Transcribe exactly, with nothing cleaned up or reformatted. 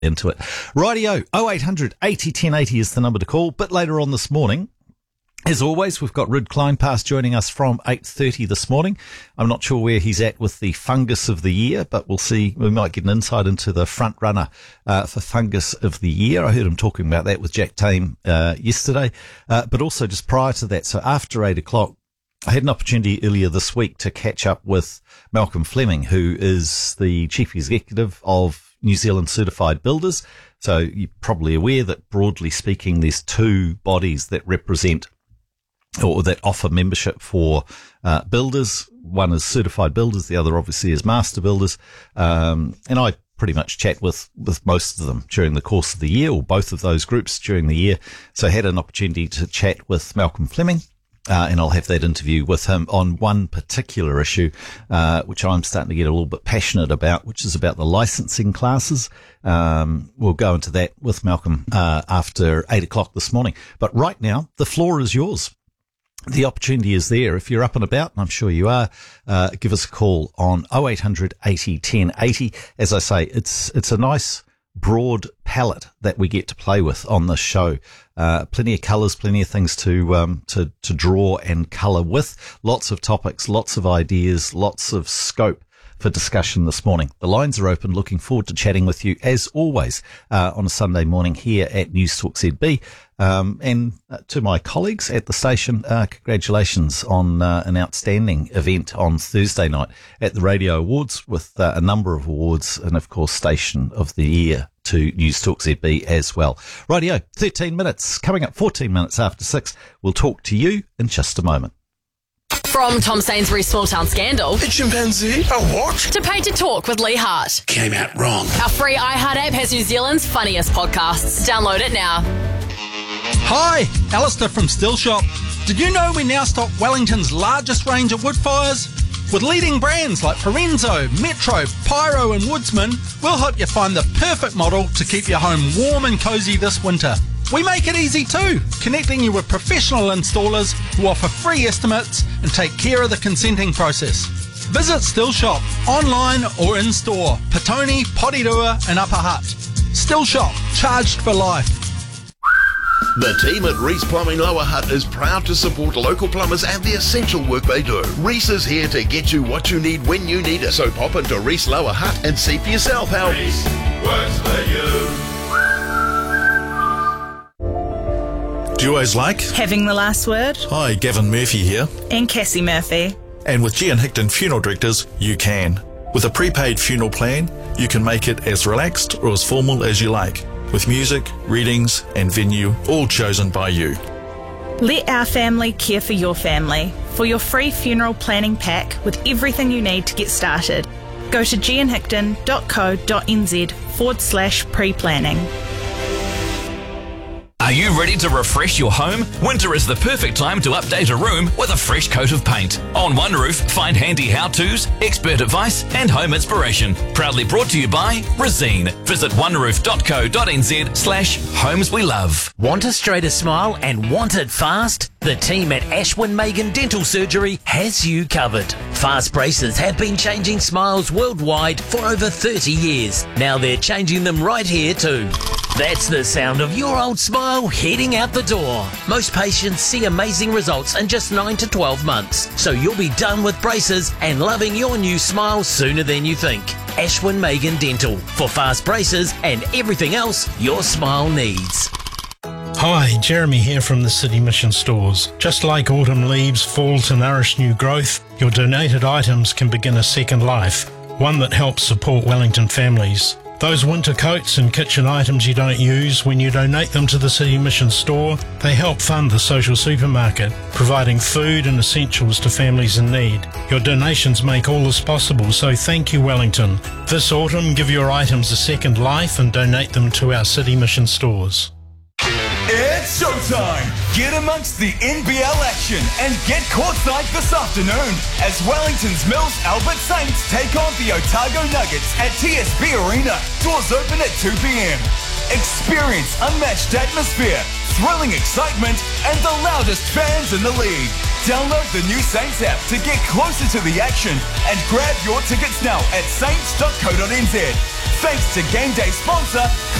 into it. Rightio, oh eight hundred eighty ten eighty is the number to call. Bit later on this morning, as always, we've got Rid Kleinpass joining us from eight thirty this morning. I'm not sure where he's at with the fungus of the year, but we'll see. We might get an insight into the front runner uh, for fungus of the year. I heard him talking about that with Jack Tame uh, yesterday, uh, but also just prior to that, so after eight o'clock, I had an opportunity earlier this week to catch up with Malcolm Fleming, who is the Chief Executive of New Zealand Certified Builders. So you're probably aware that, broadly speaking, there's two bodies that represent or that offer membership for uh, builders. One is Certified Builders, the other obviously is Master Builders. Um, and I pretty much chat with, with most of them during the course of the year, or both of those groups during the year. So I had an opportunity to chat with Malcolm Fleming. Uh, and I'll have that interview with him on one particular issue, uh, which I'm starting to get a little bit passionate about, which is about the licensing classes. Um, we'll go into that with Malcolm, uh, after eight o'clock this morning. But right now, the floor is yours. The opportunity is there. If you're up and about, and I'm sure you are, uh, give us a call on oh eight hundred eighty ten eighty. As I say, it's, it's a nice, broad palette that we get to play with on this show. Uh, plenty of colours, plenty of things to, um, to, to draw and colour with. Lots of topics, lots of ideas, lots of scope for discussion this morning. The lines are open. Looking forward to chatting with you as always, uh, on a Sunday morning here at News Talk Z B. Um, and uh, to my colleagues at the station, uh, congratulations on uh, an outstanding event on Thursday night at the Radio Awards with uh, a number of awards and, of course, Station of the Year to News Talk Z B as well. Rightio, thirteen minutes, coming up fourteen minutes after six. We'll talk to you in just a moment. From Tom Sainsbury's Small Town Scandal. A chimpanzee? A what? To Paid to Talk with Lee Hart. Came out wrong. Our free iHeart app has New Zealand's funniest podcasts. Download it now. Hi, Alistair from Still Shop. Did you know we now stock Wellington's largest range of wood fires? With leading brands like Parenzo, Metro, Pyro and Woodsman, we'll help you find the perfect model to keep your home warm and cosy this winter. We make it easy too, connecting you with professional installers who offer free estimates and take care of the consenting process. Visit Still Shop, online or in store, Petone, Porirua and Upper Hutt. Still Shop, charged for life. The team at Reese Plumbing Lower Hutt is proud to support local plumbers and the essential work they do. Reese is here to get you what you need when you need it. So pop into Reese Lower Hutt and see for yourself how Reese works for you. Do you always like having the last word? Hi, Gavin Murphy here. And Cassie Murphy. And with G and Hickton Funeral Directors, you can. With a prepaid funeral plan, you can make it as relaxed or as formal as you like, with music, readings and venue all chosen by you. Let our family care for your family. For your free funeral planning pack with everything you need to get started, go to gianhickton.co.nz forward slash pre-planning. Are you ready to refresh your home? Winter is the perfect time to update a room with a fresh coat of paint. On One Roof, find handy how-tos, expert advice and home inspiration. Proudly brought to you by Resene. Visit oneroof.co.nz slash homes we love. Want a straighter smile and want it fast? The team at Ashwin Megan Dental Surgery has you covered. Fast braces have been changing smiles worldwide for over thirty years. Now they're changing them right here too. That's the sound of your old smile heading out the door. Most patients see amazing results in just nine to twelve months. So you'll be done with braces and loving your new smile sooner than you think. Ashwin Megan Dental, for fast braces and everything else your smile needs. Hi, Jeremy here from the City Mission Stores. Just like autumn leaves fall to nourish new growth, your donated items can begin a second life, one that helps support Wellington families. Those winter coats and kitchen items you don't use, when you donate them to the City Mission Store, they help fund the social supermarket, providing food and essentials to families in need. Your donations make all this possible, so thank you, Wellington. This autumn, give your items a second life and donate them to our City Mission Stores. It's showtime! Get amongst the N B L action and get courtside this afternoon as Wellington's Mills Albert Saints take on the Otago Nuggets at T S B Arena. Doors open at two p.m. Experience unmatched atmosphere, thrilling excitement, and the loudest fans in the league. Download the new Saints app to get closer to the action and grab your tickets now at saints dot co dot n z. Thanks to game day sponsor